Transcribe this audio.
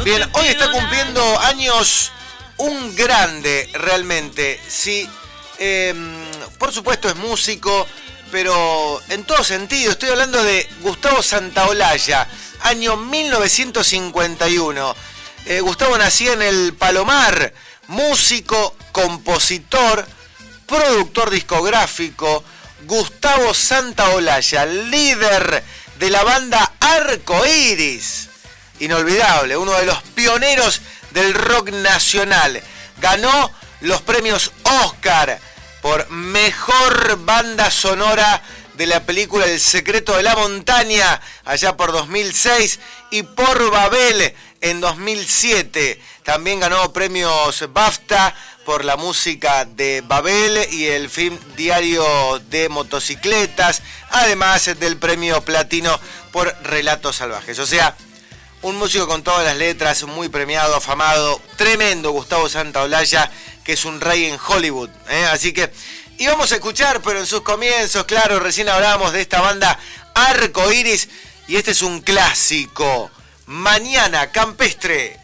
Bien, hoy está cumpliendo años un grande, realmente. Sí, por supuesto es músico, pero en todo sentido. Estoy hablando de Gustavo Santaolalla, año 1951. Gustavo nacía en el Palomar, músico, compositor, productor discográfico. Gustavo Santaolalla, líder de la banda Arco Iris. Inolvidable, uno de los pioneros del rock nacional. Ganó los premios Oscar por Mejor Banda Sonora de la película El Secreto de la Montaña, allá por 2006, y por Babel en 2007. También ganó premios BAFTA por la música de Babel y el film Diario de Motocicletas, además del premio Platino por Relatos Salvajes. O sea, un músico con todas las letras, muy premiado, afamado, tremendo Gustavo Santaolalla, que es un rey en Hollywood, ¿eh? Así que íbamos a escuchar, pero en sus comienzos, claro, recién hablábamos de esta banda Arco Iris, y este es un clásico, Mañana Campestre.